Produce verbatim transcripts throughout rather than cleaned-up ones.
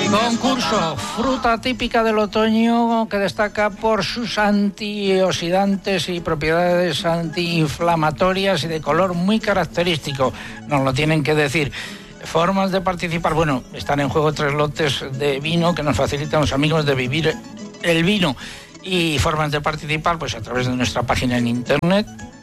Concurso, fruta típica del otoño que destaca por sus antioxidantes y propiedades antiinflamatorias y de color muy característico. Nos lo tienen que decir. Formas de participar, bueno, están en juego tres lotes de vino que nos facilitan los amigos de Vivir el Vino. Y formas de participar, pues a través de nuestra página en internet,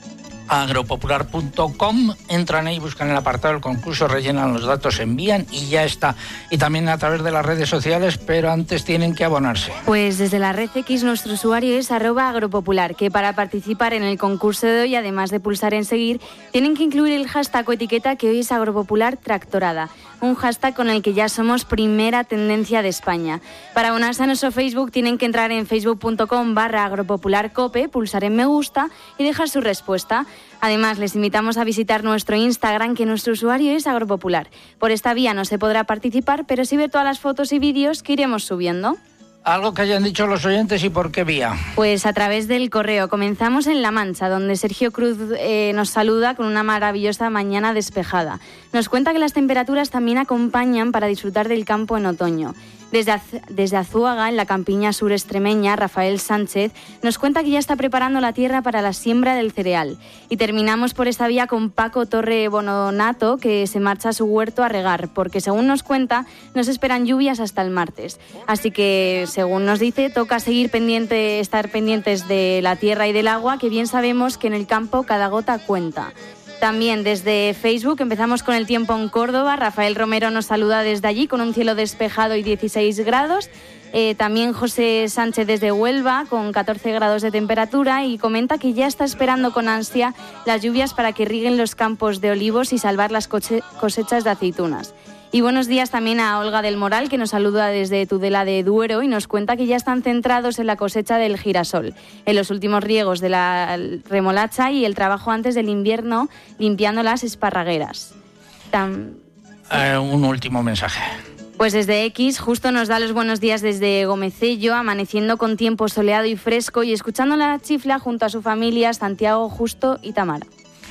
agropopular punto com, entran ahí, buscan el apartado del concurso, rellenan los datos, envían y ya está. Y también a través de las redes sociales, pero antes tienen que abonarse. Pues desde la red X nuestro usuario es arroba agropopular, que para participar en el concurso de hoy, además de pulsar en seguir, tienen que incluir el hashtag o etiqueta que hoy es agropopular tractorada, un hashtag con el que ya somos primera tendencia de España. Para abonarse a nuestro Facebook tienen que entrar en facebook punto com barra agropopularcope, pulsar en me gusta y dejar su respuesta. Además, les invitamos a visitar nuestro Instagram, que nuestro usuario es agropopular. Por esta vía no se podrá participar, pero sí ver todas las fotos y vídeos que iremos subiendo. Algo que hayan dicho los oyentes y por qué vía. Pues a través del correo. Comenzamos en La Mancha, donde Sergio Cruz eh, nos saluda con una maravillosa mañana despejada. Nos cuenta que las temperaturas también acompañan para disfrutar del campo en otoño. Desde, Az- desde Azuaga, en la campiña sur extremeña, Rafael Sánchez nos cuenta que ya está preparando la tierra para la siembra del cereal. Y terminamos por esta vía con Paco Torre Bononato, que se marcha a su huerto a regar, porque según nos cuenta, nos esperan lluvias hasta el martes. Así que, según nos dice, toca seguir pendiente, estar pendientes de la tierra y del agua, que bien sabemos que en el campo cada gota cuenta. También desde Facebook empezamos con el tiempo en Córdoba. Rafael Romero nos saluda desde allí con un cielo despejado y dieciséis grados. Eh, también José Sánchez desde Huelva con catorce grados de temperatura y comenta que ya está esperando con ansia las lluvias para que rieguen los campos de olivos y salvar las coche- cosechas de aceitunas. Y buenos días también a Olga del Moral, que nos saluda desde Tudela de Duero y nos cuenta que ya están centrados en la cosecha del girasol, en los últimos riegos de la remolacha y el trabajo antes del invierno limpiando las esparragueras. Tam... Eh, un último mensaje. Pues desde X justo nos da los buenos días desde Gomecello, amaneciendo con tiempo soleado y fresco y escuchando la chifla junto a su familia Santiago, Justo y Tamara.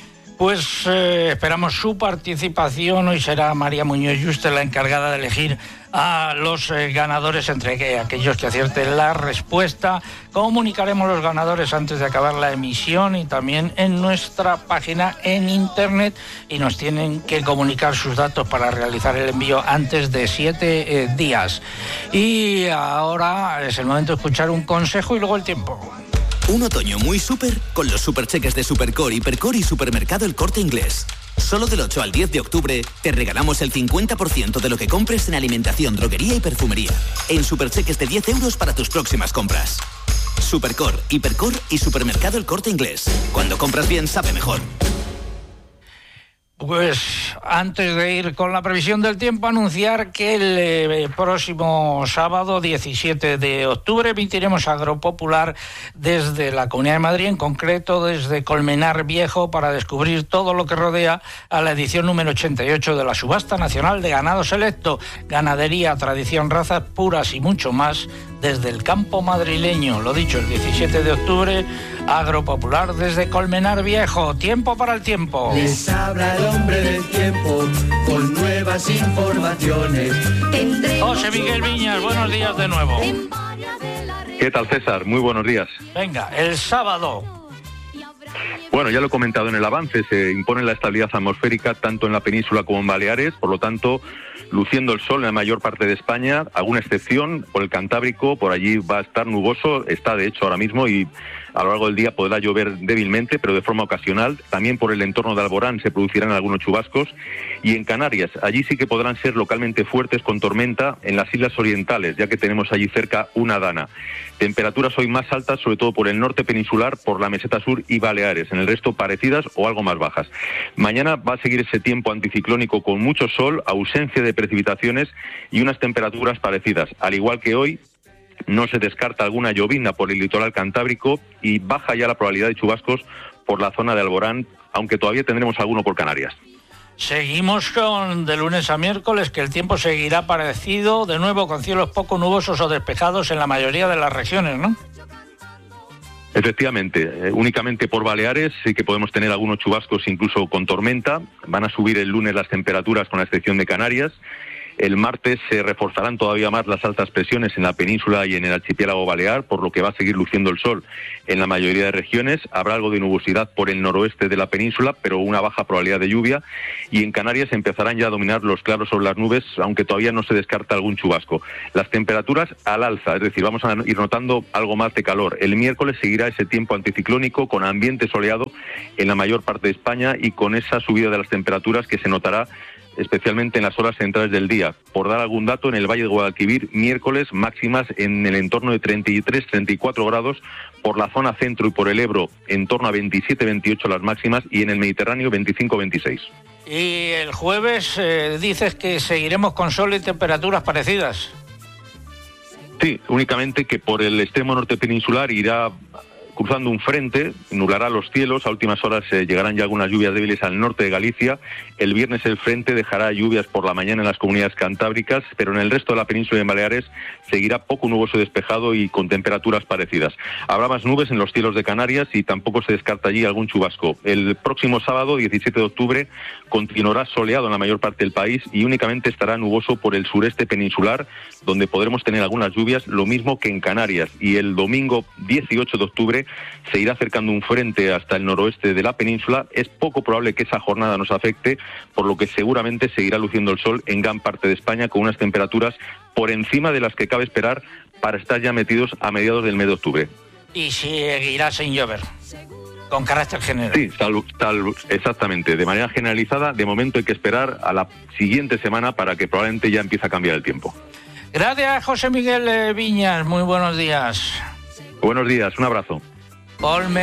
Pues eh, esperamos su participación. Hoy será María Muñoz Yuste la encargada de elegir a los eh, ganadores, entre que, aquellos que acierten la respuesta. Comunicaremos los ganadores antes de acabar la emisión y también en nuestra página en internet, y nos tienen que comunicar sus datos para realizar el envío antes de siete eh, días. Y ahora es el momento de escuchar un consejo y luego el tiempo. Un otoño muy súper con los supercheques de Supercore, Hipercore y Supermercado El Corte Inglés. Solo del ocho al diez de octubre te regalamos el cincuenta por ciento de lo que compres en alimentación, droguería y perfumería. En supercheques de diez euros para tus próximas compras. Supercore, Hipercore y Supermercado El Corte Inglés. Cuando compras bien, sabe mejor. Pues antes de ir con la previsión del tiempo, anunciar que el eh, próximo sábado diecisiete de octubre emitiremos Agropopular desde la Comunidad de Madrid, en concreto desde Colmenar Viejo, para descubrir todo lo que rodea a la edición número ochenta y ocho de la Subasta Nacional de Ganado Selecto, ganadería, tradición, razas puras y mucho más desde el campo madrileño. Lo dicho, el diecisiete de octubre, Agropopular desde Colmenar Viejo. Tiempo para el tiempo. Les habla el hombre del tiempo con nuevas informaciones. José Miguel Viñas, buenos días de nuevo. ¿Qué tal, César? Muy buenos días. Venga, el sábado. Bueno, ya lo he comentado en el avance, se impone la estabilidad atmosférica tanto en la península como en Baleares, por lo tanto, luciendo el sol en la mayor parte de España, alguna excepción por el Cantábrico, por allí va a estar nuboso, está de hecho ahora mismo, y a lo largo del día podrá llover débilmente, pero de forma ocasional. También por el entorno de Alborán se producirán algunos chubascos. Y en Canarias, allí sí que podrán ser localmente fuertes con tormenta en las islas orientales, ya que tenemos allí cerca una dana. Temperaturas hoy más altas, sobre todo por el norte peninsular, por la meseta sur y Baleares. En el resto parecidas o algo más bajas. Mañana va a seguir ese tiempo anticiclónico con mucho sol, ausencia de precipitaciones y unas temperaturas parecidas. Al igual que hoy, no se descarta alguna llovizna por el litoral cantábrico y baja ya la probabilidad de chubascos por la zona de Alborán, aunque todavía tendremos alguno por Canarias. Seguimos con de lunes a miércoles, que el tiempo seguirá parecido, de nuevo con cielos poco nubosos o despejados en la mayoría de las regiones, ¿no? Efectivamente, eh, únicamente por Baleares sí que podemos tener algunos chubascos incluso con tormenta. Van a subir el lunes las temperaturas con la excepción de Canarias. El martes se reforzarán todavía más las altas presiones en la península y en el archipiélago balear, por lo que va a seguir luciendo el sol en la mayoría de regiones. Habrá algo de nubosidad por el noroeste de la península, pero una baja probabilidad de lluvia. Y en Canarias empezarán ya a dominar los claros sobre las nubes, aunque todavía no se descarta algún chubasco. Las temperaturas al alza, es decir, vamos a ir notando algo más de calor. El miércoles seguirá ese tiempo anticiclónico con ambiente soleado en la mayor parte de España y con esa subida de las temperaturas que se notará especialmente en las horas centrales del día. Por dar algún dato, en el Valle de Guadalquivir, miércoles máximas en el entorno de treinta y tres a treinta y cuatro grados, por la zona centro y por el Ebro en torno a veintisiete a veintiocho las máximas y en el Mediterráneo veinticinco a veintiséis. Y el jueves eh, dices que seguiremos con sol y temperaturas parecidas. Sí, únicamente que por el extremo norte peninsular irá cruzando un frente, nublará los cielos. A últimas horas eh, llegarán ya algunas lluvias débiles al norte de Galicia. El viernes el frente dejará lluvias por la mañana en las comunidades cantábricas, pero en el resto de la península de Baleares seguirá poco nuboso despejado y con temperaturas parecidas. Habrá más nubes en los cielos de Canarias y tampoco se descarta allí algún chubasco. El próximo sábado, diecisiete de octubre, continuará soleado en la mayor parte del país y únicamente estará nuboso por el sureste peninsular, donde podremos tener algunas lluvias, lo mismo que en Canarias. Y el domingo dieciocho de octubre se irá acercando un frente hasta el noroeste de la península. Es poco probable que esa jornada nos afecte, por lo que seguramente seguirá luciendo el sol en gran parte de España con unas temperaturas por encima de las que cabe esperar para estar ya metidos a mediados del mes de octubre. Y seguirá sin llover, con carácter general. Sí, tal, tal, exactamente. De manera generalizada, de momento hay que esperar a la siguiente semana para que probablemente ya empiece a cambiar el tiempo. Gracias, José Miguel Viñas. Muy buenos días. Buenos días, un abrazo. Olme